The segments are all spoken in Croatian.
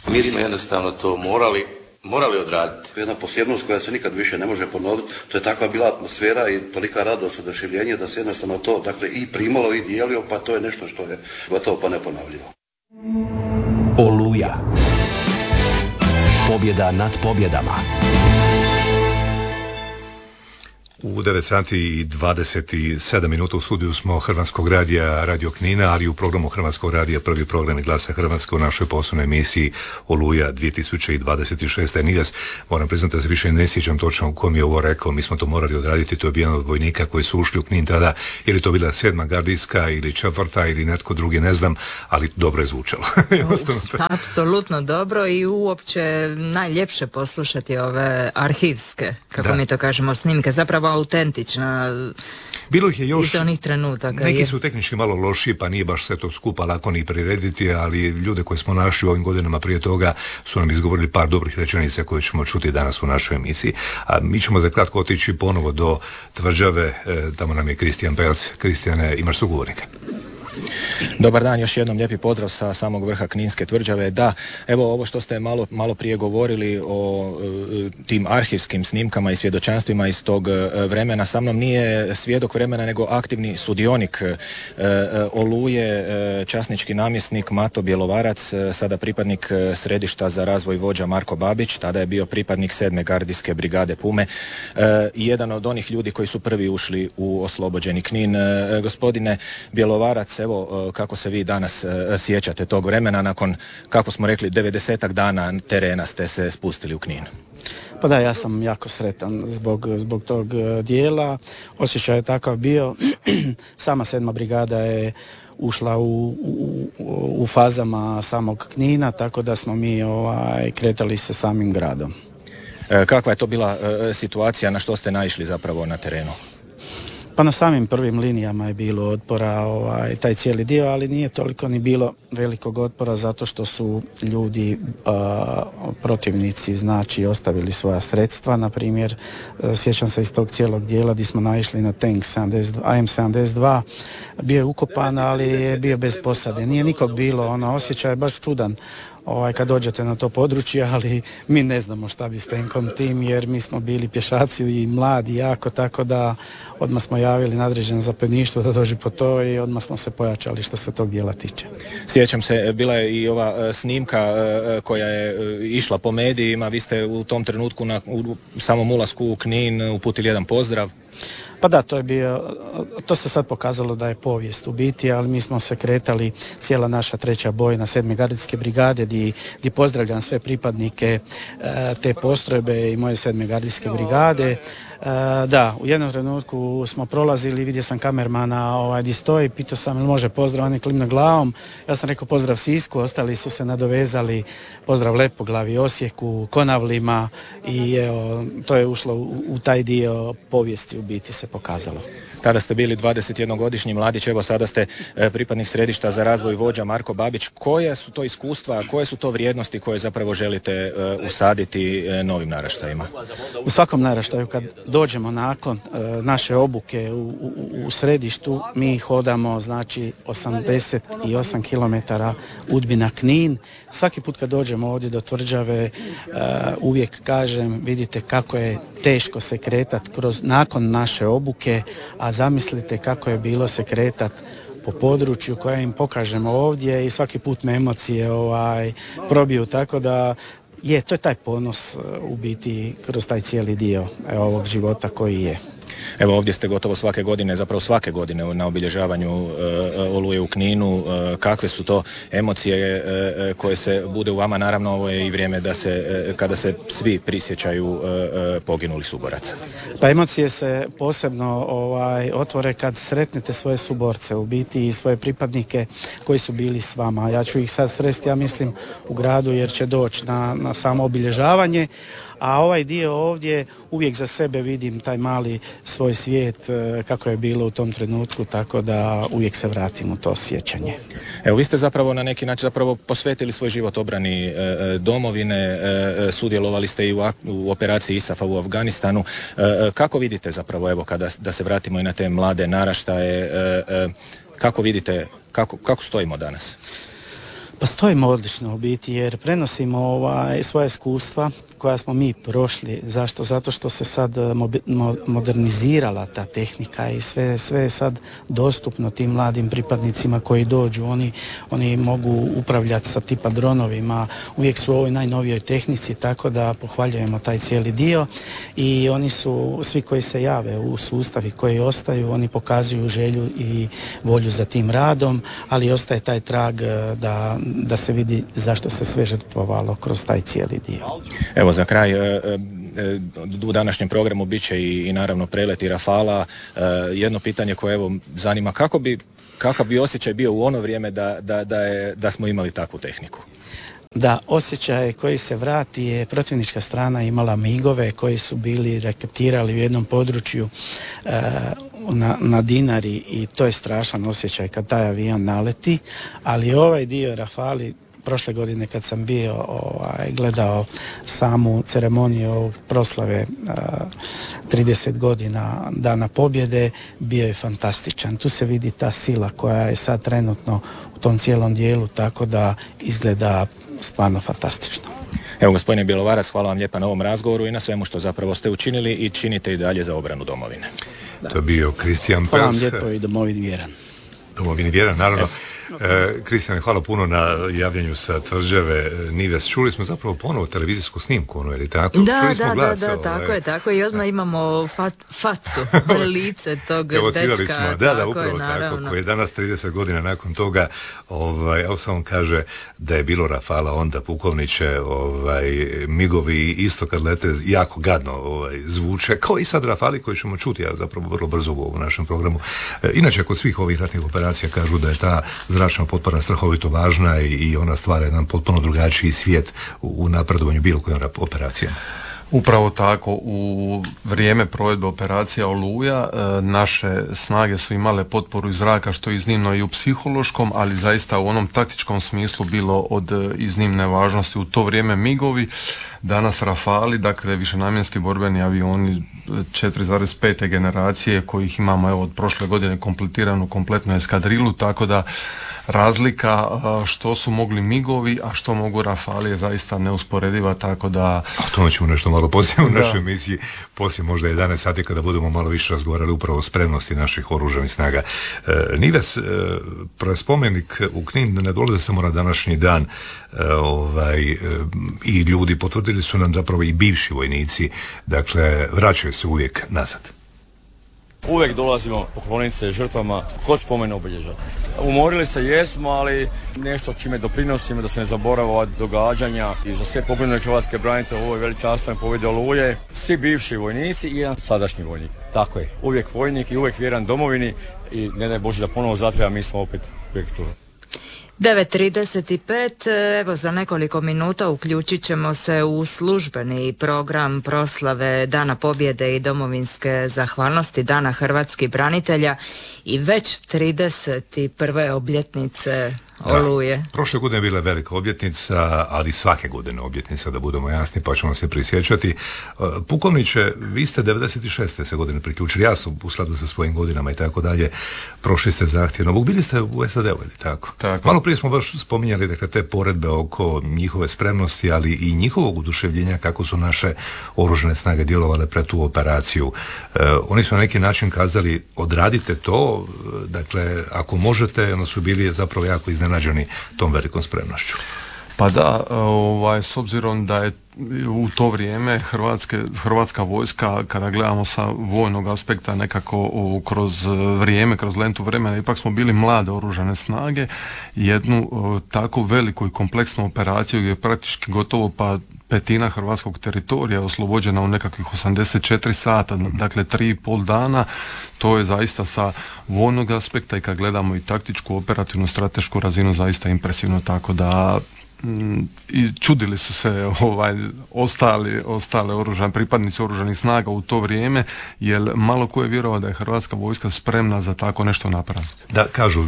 Mi smo jednostavno to morali odraditi. Jedna posebnost koja se nikad više ne može ponoviti, to je takva bila atmosfera i tolika radost, oduševljenje da se jednostavno to i primalo i dijelio, pa to je nešto što je gotovo pa neponavljivo. Oluja. Pobjeda nad pobjedama. U 9 sati i 27 minuta u studiju smo Hrvatskog radija Radio Knina, ali u programu Hrvatskog radija Prvi program i Glasa Hrvatske u našoj poslovnoj emisiji Oluja 2026. Nijas, moram priznati da se više ne sjećam točno kom je ovo rekao, mi smo to morali odraditi, to je bio jedan od vojnika koji su ušli u Knin tada, je li to bila 7. gardijska ili 4. ili netko drugi, ne znam, ali dobro je zvučalo. Apsolutno dobro i uopće najljepše poslušati ove arhivske, kako mi to kažemo, snimke, zapravo autentična. Bilo ih je još, iz onih trenutaka. Neki su tehnički malo loši, pa nije baš sve to skupa lako ni prirediti, ali ljude koje smo našli u ovim godinama prije toga su nam izgovorili par dobrih rečenica koje ćemo čuti danas u našoj emisiji. A mi ćemo za kratko otići ponovo do Tvrđave, tamo nam je Kristijan Pelc. Kristijane, imaš sugovornika. Dobar dan, još jednom lijepi pozdrav sa samog vrha Kninske tvrđave. Da, evo ovo što ste malo prije govorili o tim arhivskim snimkama i svjedočanstvima iz tog vremena, sa mnom nije svjedok vremena nego aktivni sudionik Oluje, časnički namjesnik Mato Bjelovarac, sada pripadnik središta za razvoj vođa Marko Babić, tada je bio pripadnik 7. gardijske brigade Pume i jedan od onih ljudi koji su prvi ušli u oslobođeni Knin. Gospodine Bjelovarac, evo kako se vi danas sjećate tog vremena nakon, kako smo rekli, 90-ak dana terena ste se spustili u Knin? Pa da, ja sam jako sretan zbog tog dijela. Osjećaj je takav bio. Sama 7. brigada je ušla u fazama samog Knina, tako da smo mi kretali se samim gradom. Kakva je to bila situacija, na što ste naišli zapravo na terenu? Pa na samim prvim linijama je bilo otpora, taj cijeli dio, ali nije toliko ni bilo velikog otpora zato što su ljudi, protivnici, znači ostavili svoja sredstva. Na primjer, sjećam se iz tog cijelog dijela gdje smo naišli na tank AM-72, bio je ukopan, ali je bio bez posade. Nije nikog bilo, osjećaj je baš čudan kad dođete na to područje, ali mi ne znamo šta bi s tenkom tim, jer mi smo bili pješaci i mladi jako, tako da odmah smo javili nadređeno zapovjedništvo da dođe po to i odmah smo se pojačali što se tog dijela tiče. Sjećam se, bila je i ova snimka koja je išla po medijima, vi ste u tom trenutku u samom ulasku u Knin uputili jedan pozdrav. Pa da, to se sad pokazalo da je povijest u biti, ali mi smo se kretali, cijela naša 3. bojna 7. gardijske brigade, gdje pozdravljam sve pripadnike te postrojbe i moje 7. gardijske brigade. Da, u jednom trenutku smo prolazili, vidio sam kamermana gdje stoji, pitao sam ili može pozdrav, on je klimnuo glavom. Ja sam rekao pozdrav Sisku, ostali su se nadovezali, pozdrav Lepoglavi, Osijeku, Konavlima i evo, to je ušlo u taj dio povijesti u biti se pokazalo. Tada ste bili 21-godišnji mladić, evo sada ste pripadnik središta za razvoj vođa Marko Babić. Koje su to iskustva, koje su to vrijednosti koje zapravo želite usaditi novim naraštajima? U svakom naraštaju kad dođemo nakon naše obuke u središtu, mi hodamo znači 88 km Udbina Knin. Svaki put kad dođemo ovdje do Tvrđave, uvijek kažem, vidite kako je teško se kretati nakon naše obuke, a zamislite kako je bilo se kretat po području koje im pokažemo ovdje i svaki put me emocije probiju, tako da to je taj ponos u biti kroz taj cijeli dio ovog života koji je. Evo ovdje ste gotovo svake godine na obilježavanju Oluje u Kninu. Kakve su to emocije koje se bude u vama? Naravno, ovo je i vrijeme kada se svi prisjećaju poginulih suboraca. Pa emocije se posebno otvore kad sretnete svoje suborce, u biti i svoje pripadnike koji su bili s vama. Ja ću ih sad sresti, ja mislim, u gradu jer će doći na samo obilježavanje. A ovaj dio ovdje uvijek za sebe vidim taj mali svoj svijet kako je bilo u tom trenutku, tako da uvijek se vratim u to sjećanje. Evo vi ste zapravo na neki način posvetili svoj život obrani domovine, sudjelovali ste i u operaciji ISAF-a u Afganistanu. Kako vidite zapravo, evo da se vratimo i na te mlade naraštaje, kako vidite, kako stojimo danas? Pa stojimo odlično u biti jer prenosimo svoje iskustva koja smo mi prošli. Zašto? Zato što se sad modernizirala ta tehnika i sve je sad dostupno tim mladim pripadnicima koji dođu. Oni mogu upravljati sa tipa dronovima, uvijek su u ovoj najnovijoj tehnici, tako da pohvaljujemo taj cijeli dio i oni su, svi koji se jave u sustavi koji ostaju, oni pokazuju želju i volju za tim radom, ali ostaje taj trag da se vidi zašto se sve žrtvovalo kroz taj cijeli dio. Evo za kraj, u današnjem programu bit će i naravno preleti Rafala. Jedno pitanje koje evo zanima, kakav bi osjećaj bio u ono vrijeme da smo imali takvu tehniku? Da, osjećaj koji se vrati je protivnička strana imala migove koji su bili raketirali u jednom području na Dinari i to je strašan osjećaj kad taj avion naleti, ali ovaj dio Rafali, prošle godine kad sam bio gledao samu ceremoniju ovog proslave 30 godina Dana pobjede, bio je fantastičan. Tu se vidi ta sila koja je sad trenutno u tom cijelom dijelu, tako da izgleda stvarno fantastično. Evo gospodine Bjelovarac, hvala vam lijepa na ovom razgovoru i na svemu što zapravo ste učinili i činite i dalje za obranu domovine. Da. To je bio Kristijan Pels. Hvala vam lijepo i domovini vjeran. Domovini vjeran, naravno. Kristijan, hvala puno na javljanju sa tvrđave Nives. Čuli smo zapravo ponovo televizijsku snimku, ono je li tako? Da, tako i odmah imamo facu, lice tog dečka. Smo, upravo tako, koji je danas 30 godina nakon toga, evo samo kaže da je bilo Rafala, onda pukovniče, migovi isto kad lete jako gadno zvuče, kao i sad Rafali koji ćemo čuti, ja zapravo vrlo brzo u našem programu. Inače, kod svih ovih ratnih operacija kažu da je ta zračna potpora strahovito važna i ona stvara jedan potpuno drugačiji svijet u napredovanju bilo kojom operacijama. Upravo tako, u vrijeme provedbe operacija Oluja naše snage su imale potporu iz zraka, što je iznimno i u psihološkom, ali zaista u onom taktičkom smislu bilo od iznimne važnosti. U to vrijeme migovi, danas Rafali, dakle višenamjenski borbeni avioni 4,5. generacije kojih imamo evo od prošle godine kompletiranu kompletnu eskadrilu, tako da razlika što su mogli migovi, a što mogu Rafali je zaista neusporediva, tako da... A to ćemo nešto malo poslije u našoj emisiji, poslije možda 11 sati kada budemo malo više razgovarali upravo o spremnosti naših oružanih snaga. Nives, spomenik u Knin ne dolaze samo na današnji dan i ljudi potvrdili su nam zapravo i bivši vojnici, dakle vraćaju se uvijek nazad. Uvijek dolazimo pokloniti se žrtvama kod spomen obilježja. Umorili se jesmo, ali nešto čime doprinosimo da se ne zaborava događanja i za sve poginule hrvatske branitelje u ovoj veličanstvene pobjedi Oluje. Svi bivši vojnici i jedan sadašnji vojnik. Tako je, uvijek vojnik i uvijek vjeran domovini i ne daj Bože da ponovo zatreba, mi smo opet uvijek tu. 9:35, evo za nekoliko minuta uključit ćemo se u službeni program proslave Dana pobjede i domovinske zahvalnosti Dana hrvatskih branitelja i već 31. obljetnice Oluje. Prošle godine je bila velika obljetnica, ali svake godine obljetnica, da budemo jasni, pa ćemo se prisjećati. Pukovniče, vi ste 96. se godine priključili, jasno u skladu sa svojim godinama i tako dalje, prošli ste zahtjevno. Bili ste u SAD-u, ili tako? Malo prije smo baš spominjali dakle, te poredbe oko njihove spremnosti, ali i njihovog oduševljenja kako su naše oružane snage djelovale pred tu operaciju. Oni su na neki način kazali, odradite to, dakle, ako možete, ono su bili zapravo jako iznenađeni tom velikom spremnošću. Pa da, s obzirom da je u to vrijeme hrvatska vojska, kada gledamo sa vojnog aspekta nekako kroz vrijeme, kroz lentu vremena, ipak smo bili mlade oružane snage, jednu tako veliku i kompleksnu operaciju gdje je praktički gotovo pa petina hrvatskog teritorija oslobođena u nekakvih 84 sata, dakle 3,5 dana, to je zaista sa vojnog aspekta i kad gledamo i taktičku, operativnu, stratešku razinu zaista impresivno, tako da i čudili su se ostale pripadnici oružanih snaga u to vrijeme, jer malo ko je vjerovao da je Hrvatska vojska spremna za tako nešto napraviti. Da, kažu,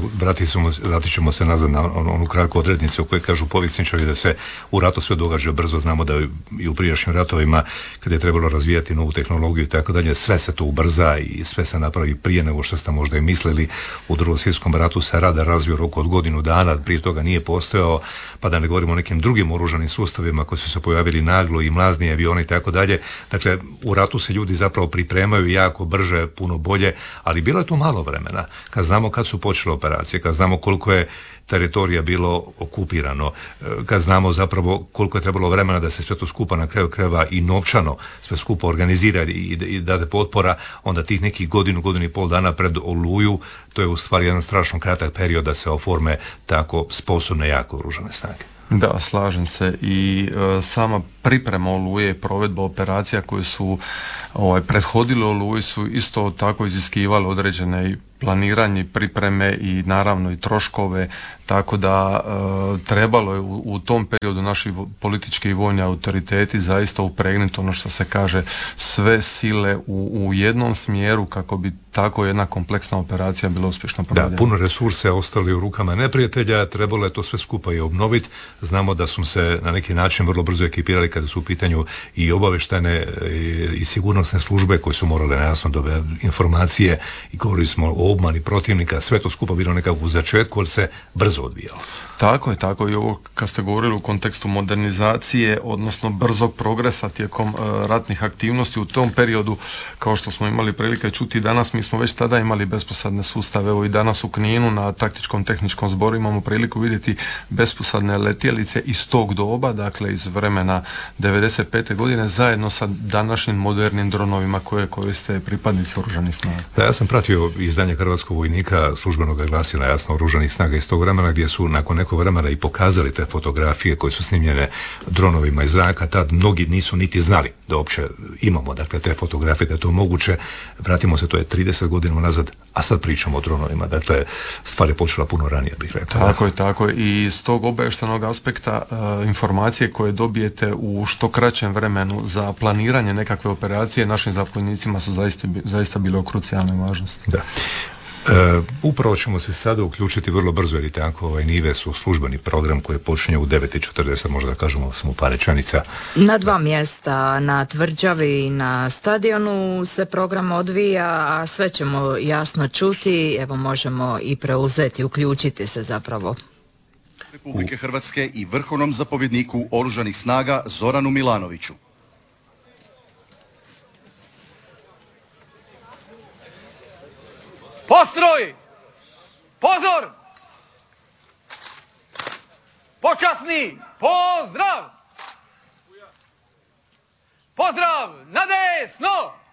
vratit ćemo se nazad na onu kratku odrednicu u kojoj kažu povjesničari da se u ratu sve događa brzo. Znamo da i u prijašnjim ratovima kada je trebalo razvijati novu tehnologiju i tako dalje, sve se to ubrza i sve se napravi prije nego što ste možda i mislili. U Drugom svjetskom ratu se radar razvio roku od godinu dana, prije toga nije postojao, pa da ne govorimo o nekim drugim oružanim sustavima koji su se pojavili naglo, i mlazni avioni i tako dalje. Dakle, u ratu se ljudi zapravo pripremaju jako brže, puno bolje, ali bilo je tu malo vremena. Kad znamo kad su počele operacije, kad znamo koliko je teritorija bilo okupirano, kad znamo zapravo koliko je trebalo vremena da se sve to skupa na kraju krajeva i novčano sve skupa organizira i dade potpora, onda tih nekih godinu i pol dana pred Oluju, to je u stvari jedan strašno kratak period da se oforme tako sposobne jako oružane snage. Da, slažem se, i sama priprema Oluje, provedba operacija koje su prethodile Oluji su isto tako iziskivale određene planiranje, pripreme i naravno i troškove, tako da trebalo je u tom periodu naši politički i vojni autoriteti zaista upregnuti, ono što se kaže, sve sile u jednom smjeru kako bi tako jedna kompleksna operacija bila uspješno provedena. Da, puno resurse ostali u rukama neprijatelja, trebalo je to sve skupa i obnoviti. Znamo da su se na neki način vrlo brzo ekipirali kada su u pitanju i obavještajne i sigurnosne službe koje su morale jasno dobiti informacije, i govorili smo o obmani protivnika, sve to skupa bilo nekako u začetku, ali se brzo odvijalo. Tako je, i ovo kad ste govorili u kontekstu modernizacije, odnosno brzog progresa tijekom ratnih aktivnosti u tom periodu, kao što smo imali prilike čuti danas, mi smo već tada imali besposadne sustave. Evo i danas u Kninu na taktičkom tehničkom zboru imamo priliku vidjeti besposadne letjelice iz tog doba, dakle iz vremena 95. godine, zajedno sa današnjim modernim dronovima koje koriste pripadnici oružanih snaga. Da, ja sam pratio izdanje Hrvatskog vojnika, službenog glasila, jasno, oružanih snaga iz tog vremena, gdje su nakon nekog vremena i pokazali te fotografije koje su snimljene dronovima iz zraka. Tad mnogi nisu niti znali da uopće imamo, dakle, te fotografije, da je to moguće. Vratimo se, to je 30 godina nazad, a sad pričamo o dronovima. Dakle, stvar je počela puno ranije, bih rekao. Tako je. I s tog obavještajnog aspekta informacije koje dobijete u što kraćem vremenu za planiranje nekakve operacije našim zapovjednicima su zaista bile od krucijalne važnosti. Da. Upravo ćemo se sada uključiti vrlo brzo, jer i tako Nive su službeni program koji počinje u 9:40, možda da kažemo samo par rečenica. Na 2 mjesta, na Tvrđavi i na stadionu se program odvija, a sve ćemo jasno čuti, evo možemo i preuzeti, uključiti se zapravo. Republike Hrvatske i vrhovnom zapovjedniku Oružanih snaga Zoranu Milanoviću. Postroj! Pozor! Počasni! Pozdrav! Pozdrav! Na desno!